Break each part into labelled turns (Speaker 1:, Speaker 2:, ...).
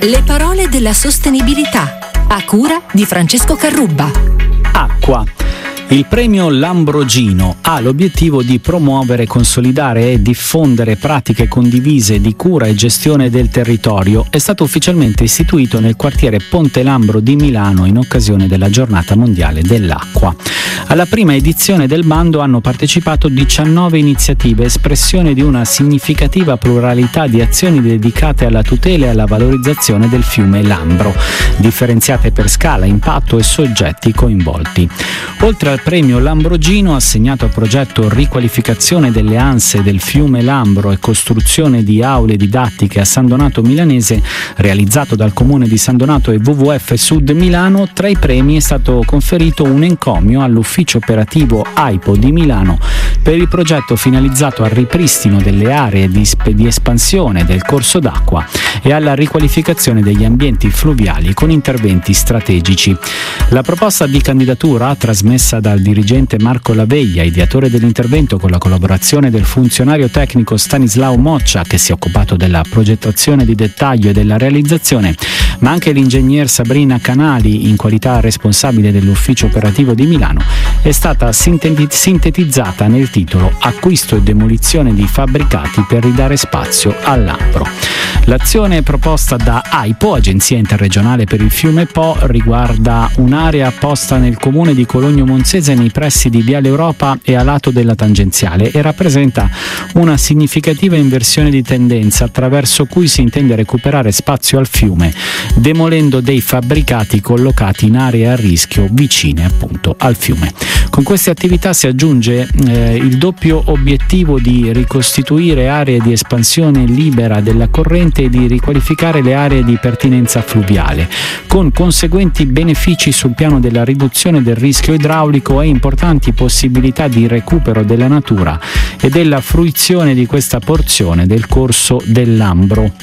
Speaker 1: Le parole della sostenibilità, a cura di Francesco Carrubba.
Speaker 2: Acqua. Il premio Lambrogino ha l'obiettivo di promuovere, consolidare e diffondere pratiche condivise di cura e gestione del territorio. È stato ufficialmente istituito nel quartiere Ponte Lambro di Milano in occasione della Giornata Mondiale dell'Acqua. Alla prima edizione del bando hanno partecipato 19 iniziative, espressione di una significativa pluralità di azioni dedicate alla tutela e alla valorizzazione del fiume Lambro, differenziate per scala, impatto e soggetti coinvolti. Oltre al premio Lambrogino, assegnato al progetto Riqualificazione delle anse del fiume Lambro e costruzione di aule didattiche a San Donato Milanese, realizzato dal Comune di San Donato e WWF Sud Milano, tra i premi è stato conferito un encomio all'ufficio operativo AIPO di Milano per il progetto finalizzato al ripristino delle aree di espansione del corso d'acqua e alla riqualificazione degli ambienti fluviali con interventi strategici. La proposta di candidatura, trasmessa dal dirigente Marco Laveglia, ideatore dell'intervento con la collaborazione del funzionario tecnico Stanislao Moccia, che si è occupato della progettazione di dettaglio e della realizzazione, ma anche l'ingegner Sabrina Canali, in qualità responsabile dell'ufficio operativo di Milano, è stata sintetizzata nel titolo Acquisto e demolizione di fabbricati per ridare spazio al Lambro. L'azione proposta da AIPO, Agenzia Interregionale per il Fiume Po, riguarda un'area posta nel comune di Cologno Monzese nei pressi di Viale Europa e a lato della tangenziale e rappresenta una significativa inversione di tendenza attraverso cui si intende recuperare spazio al fiume, demolendo dei fabbricati collocati in aree a rischio vicine appunto al fiume. Con queste attività si aggiunge il doppio obiettivo di ricostituire aree di espansione libera della corrente e di riqualificare le aree di pertinenza fluviale, con conseguenti benefici sul piano della riduzione del rischio idraulico e importanti possibilità di recupero della natura e della fruizione di questa porzione del corso del Lambro.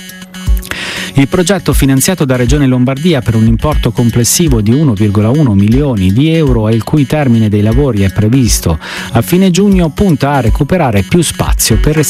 Speaker 2: Il progetto, finanziato da Regione Lombardia per un importo complessivo di 1,1 milioni di euro e il cui termine dei lavori è previsto a fine giugno, punta a recuperare più spazio per